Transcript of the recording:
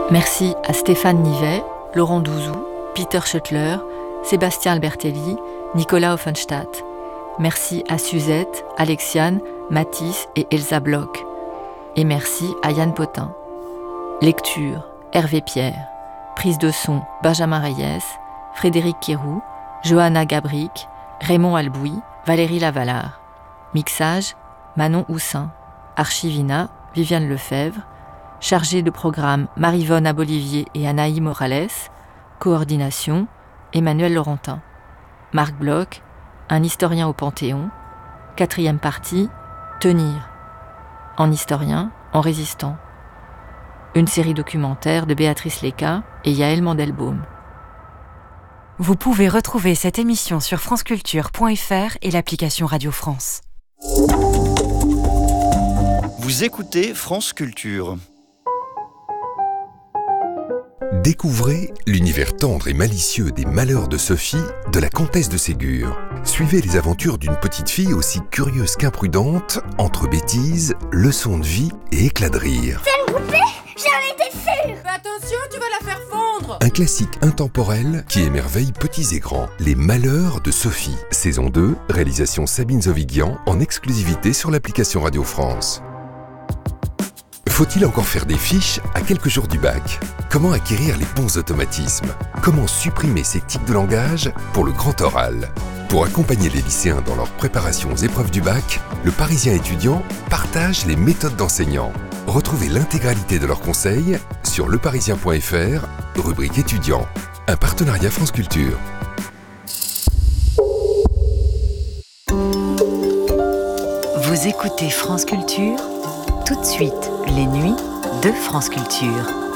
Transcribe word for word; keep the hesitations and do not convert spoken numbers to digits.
Merci à Stéphane Nivet, Laurent Douzou, Peter Schoettler, Sébastien Albertelli, Nicolas Offenstadt. Merci à Suzette, Alexiane, Mathis et Elsa Bloch. Et merci à Yann Potin. Lecture, Hervé Pierre. Prise de son, Benjamin Reyes, Frédéric Quéroux, Johanna Gabric, Raymond Albouy, Valérie Lavallard. Mixage, Manon Houssin. Archivina, Viviane Lefebvre. Chargée de programme, Marivonne Abolivier et Anaï Morales. Coordination, Emmanuel Laurentin. Marc Bloch, un historien au Panthéon. Quatrième partie, Tenir. En historien, en résistant. Une série documentaire de Béatrice Léca et Yaël Mandelbaum. Vous pouvez retrouver cette émission sur franceculture point f r et l'application Radio France. Vous écoutez France Culture. Découvrez l'univers tendre et malicieux des malheurs de Sophie de la comtesse de Ségur. Suivez les aventures d'une petite fille aussi curieuse qu'imprudente, entre bêtises, leçons de vie et éclats de rire. C'est une poupée ? J'en étais sûre ! Fais attention, tu vas la faire fondre ! Un classique intemporel qui émerveille petits et grands. Les malheurs de Sophie. Saison deux, réalisation Sabine Zovigian, en exclusivité sur l'application Radio France. Faut-il encore faire des fiches à quelques jours du bac ? Comment acquérir les bons automatismes ? Comment supprimer ces tics de langage pour le grand oral ? Pour accompagner les lycéens dans leur préparation aux épreuves du bac, le Parisien étudiant partage les méthodes d'enseignants. Retrouvez l'intégralité de leurs conseils sur leparisien point f r, rubrique étudiants. Un partenariat France Culture. Vous écoutez France Culture ? Tout de suite, les nuits de France Culture.